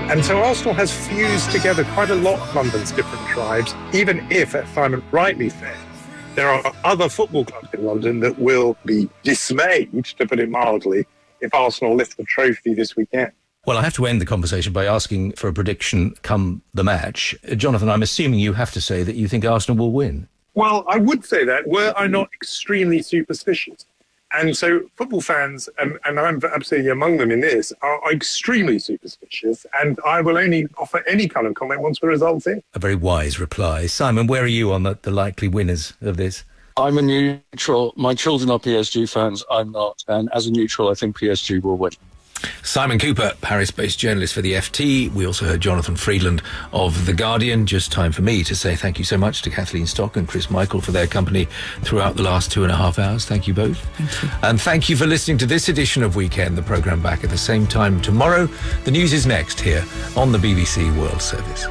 And so Arsenal has fused together quite a lot of London's different tribes, even if, as Simon rightly said, there are other football clubs in London that will be dismayed, to put it mildly, if Arsenal lift the trophy this weekend. Well, I have to end the conversation by asking for a prediction come the match. Jonathan, I'm assuming you have to say that you think Arsenal will win. Well, I would say that, were I not extremely superstitious. And so football fans, and I'm absolutely among them in this, are extremely superstitious, and I will only offer any kind of comment once the result's in. A very wise reply. Simon, where are you on the likely winners of this? I'm a neutral. My children are PSG fans. I'm not. And as a neutral, I think PSG will win. Simon Cooper, Paris-based journalist for the FT. We also heard Jonathan Freedland of The Guardian. Just time for me to say thank you so much to Kathleen Stock and Chris Michael for their company throughout the last 2.5 hours. Thank you both. Thank you. And thank you for listening to this edition of Weekend, the programme back at the same time tomorrow. The news is next here on the BBC World Service.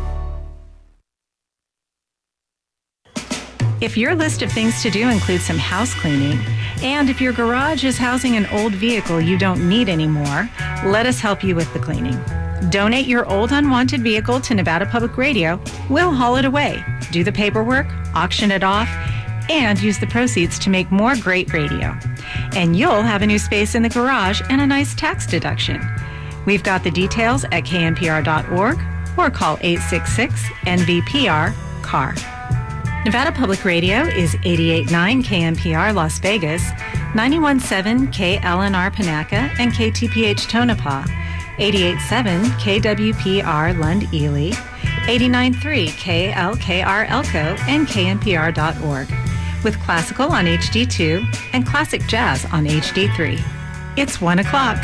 If your list of things to do includes some house cleaning, and if your garage is housing an old vehicle you don't need anymore, let us help you with the cleaning. Donate your old unwanted vehicle to Nevada Public Radio. We'll haul it away, do the paperwork, auction it off, and use the proceeds to make more great radio. And you'll have a new space in the garage and a nice tax deduction. We've got the details at knpr.org or call 866-NVPR-CAR. Nevada Public Radio is 88.9 KNPR Las Vegas, 91.7 KLNR Panaca and KTPH Tonopah, 88.7 KWPR Lund Ely, 89.3 KLKR Elko and KNPR.org, with classical on HD2 and classic jazz on HD3. It's 1 o'clock.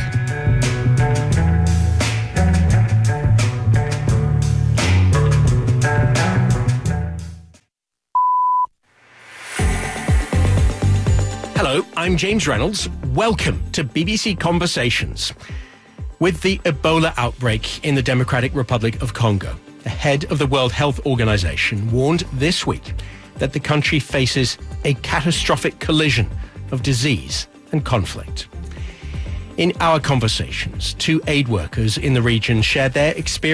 Hello, I'm James Reynolds. Welcome to BBC Conversations. With the Ebola outbreak in the Democratic Republic of Congo, the head of the World Health Organization warned this week that the country faces a catastrophic collision of disease and conflict. In our conversations, 2 aid workers in the region shared their experience